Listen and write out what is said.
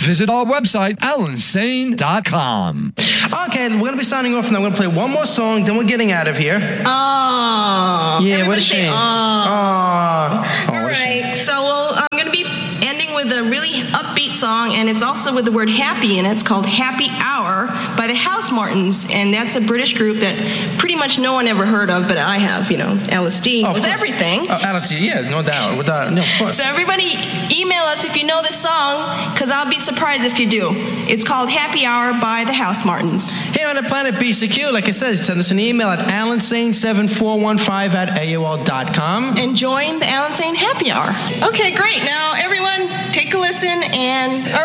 visit our website, alansane.com. Okay, we're going to be signing off now. We're going to play one more song, then we're getting out of here. Oh. Yeah, what a shame. All right. So I'm going to be ending with a really upbeat song, and it's also with the word happy in it. It's called Happy Hour by the Housemartins, and that's a British group that pretty much no one ever heard of, but I have. Alice Dean was everything. Alice Dean, yeah, no doubt. No, of course. So everybody email us if you know this song, because I'll be surprised if you do. It's called Happy Hour by the Housemartins. Here on the Planet BCQ, like I said, send us an email at alansane7415@aol.com. And join the Alan Sane Happy Hour. Okay, great. Now, everyone, take a listen and...